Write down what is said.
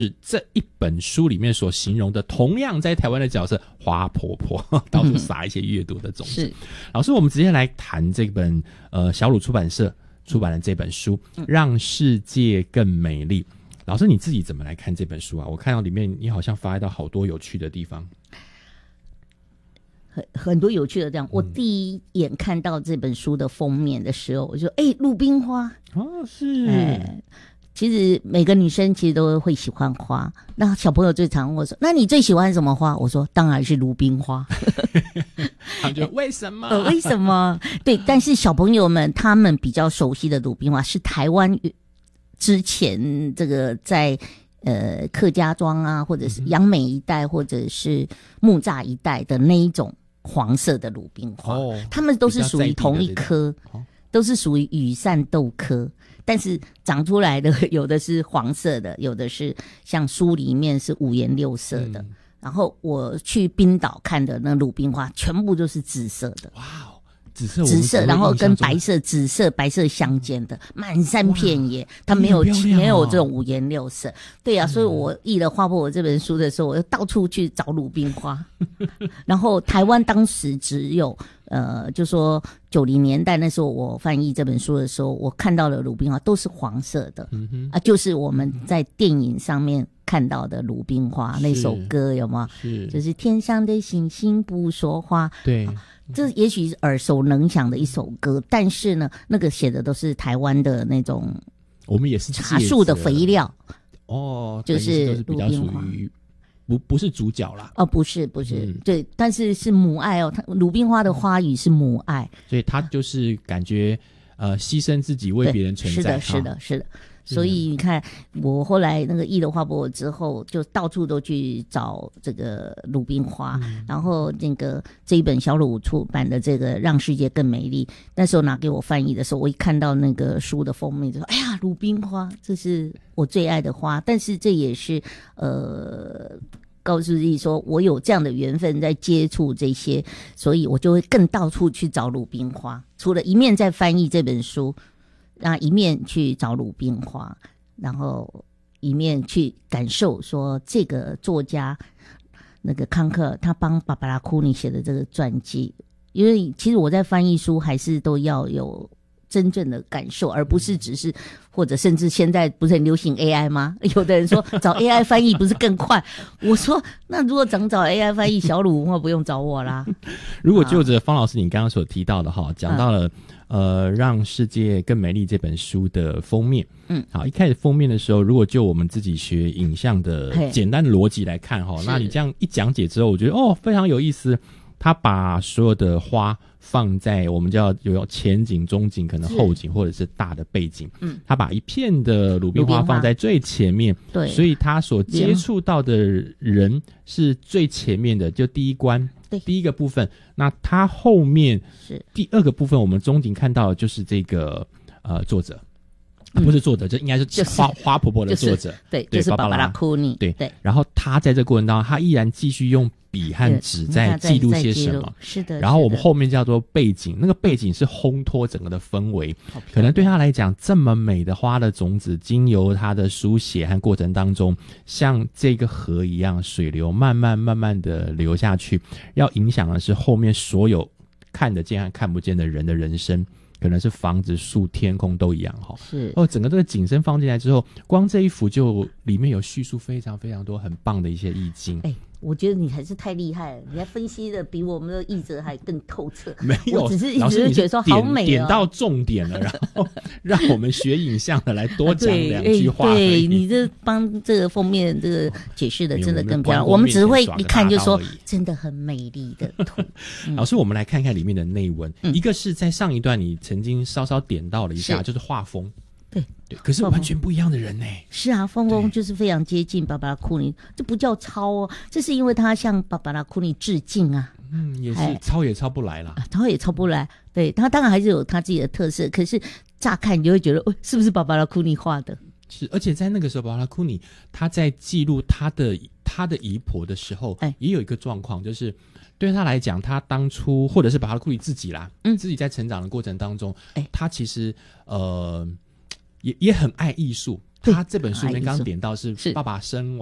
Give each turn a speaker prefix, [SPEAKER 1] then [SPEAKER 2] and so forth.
[SPEAKER 1] 这一本书里面所形容的同样在台湾的角色花婆婆，到处撒一些阅读的种子。
[SPEAKER 2] 是
[SPEAKER 1] 老师，我们直接来谈这本小鲁出版社出版的这本书让世界更美丽。老师你自己怎么来看这本书啊？我看到里面你好像发现到好多有趣的地方。
[SPEAKER 2] 很多有趣的这样，我第一眼看到这本书的封面的时候，我就鲁冰花
[SPEAKER 1] 是
[SPEAKER 2] 其实每个女生其实都会喜欢花，那小朋友最常问我说，那你最喜欢什么花？我说当然是鲁冰花。
[SPEAKER 1] 他们就为什么
[SPEAKER 2] 为什么？对，但是小朋友们他们比较熟悉的鲁冰花是台湾之前这个在客家庄啊，或者是杨梅一带，或者是木栅一带的那一种黄色的鲁冰花，他们都是属于同一科，都是属于羽扇豆科。但是长出来的有的是黄色的，有的是像书里面是五颜六色的。然后我去冰岛看的那鲁冰花全部都是紫色的。
[SPEAKER 1] 哇，紫色
[SPEAKER 2] 然后跟白色紫色白色相间的满山遍野，它没有这种五颜六色。对啊，所以我译了花婆婆这本书的时候，我就到处去找鲁冰花。然后台湾当时只有就说90年代那时候我翻译这本书的时候，我看到的鲁冰花都是黄色的。就是我们在电影上面看到的鲁冰花那首歌有吗？就是天上的星星不说话。
[SPEAKER 1] 对，
[SPEAKER 2] 这也许是耳熟能详的一首歌，但是呢，那个写的都是台湾的那种，
[SPEAKER 1] 我们也是
[SPEAKER 2] 茶树的肥料
[SPEAKER 1] 就是比较属于不是主角啦。
[SPEAKER 2] 不是，对，但是是母爱哦。鲁冰花的花语是母爱，
[SPEAKER 1] 所以他就是感觉牺牲自己为别人存在。
[SPEAKER 2] 是的。所以你看，我后来那个译了花婆婆之后，就到处都去找这个鲁冰花。然后那个这一本小鲁出版的这个《让世界更美丽》，那时候拿给我翻译的时候，我一看到那个书的封面就说：“哎呀，鲁冰花，这是我最爱的花。”但是这也是告诉自己说，我有这样的缘分在接触这些，所以我就会更到处去找鲁冰花。除了一面在翻译这本书，一面去找鲁冰花，然后一面去感受说这个作家那个康克他帮芭芭拉库尼写的这个传记，因为其实我在翻译书还是都要有真正的感受，而不是只是或者甚至现在不是很流行 AI 吗？有的人说找 AI 翻译不是更快？我说那如果找 AI 翻译，小鲁文化不用找我啦。
[SPEAKER 1] 如果就着方老师你刚刚所提到的讲到了让世界更美丽这本书的封面，好，一开始封面的时候，如果就我们自己学影像的简单的逻辑来看那你这样一讲解之后，我觉得非常有意思。他把所有的花放在我们叫有前景、中景、可能后景或者是大的背景，他把一片的鲁冰花放在最前面，对，所以他所接触到的人是最前面的，就第一关，第一个部分。那他后面是第二个部分，我们中景看到的就是这个作者。不是作者，这应该是花婆婆的作者，
[SPEAKER 2] 对，就是芭芭拉库尼，
[SPEAKER 1] 对。然后他在这过程当中，他依然继续用笔和纸在记录些什么，
[SPEAKER 2] 是的。
[SPEAKER 1] 然后我们后面叫做背景，那个背景是烘托整个的氛围，可能对他来讲，这么美的花的种子，经由他的书写和过程当中，像这个河一样，水流慢慢的流下去，要影响的是后面所有看得见和看不见的人的人生。可能是房子、树、天空都一样是整个这个景深放进来之后，光这一幅就里面有叙述非常非常多很棒的一些意境。
[SPEAKER 2] 我觉得你还是太厉害了，你还分析的比我们的译者还更透彻。
[SPEAKER 1] 没有，
[SPEAKER 2] 我只是一直觉得说好美
[SPEAKER 1] 点到重点了，然后让我们学影像的来多讲两句话
[SPEAKER 2] 对，你这帮这个封面这个解释的真的更漂亮。我们只会一看就说真的很美丽的图。
[SPEAKER 1] 老师，我们来看看里面的内文。一个是在上一段你曾经稍稍点到了一下，就是画风。对，可是完全不一样的人呢。
[SPEAKER 2] 是啊，风风就是非常接近芭芭拉库尼，这不叫抄哦，这是因为他向芭芭拉库尼致敬啊。
[SPEAKER 1] 也是抄也抄不来啦，
[SPEAKER 2] 抄也抄不来。对，他当然还是有他自己的特色，可是乍看你就会觉得，是不是芭芭拉库尼画的？
[SPEAKER 1] 是，而且在那个时候，芭芭拉库尼他在记录他的姨婆的时候，也有一个状况，就是对他来讲，他当初或者是芭芭拉库尼自己啦，自己在成长的过程当中，他其实也很爱艺术， 他这本书里面刚点到是爸爸生完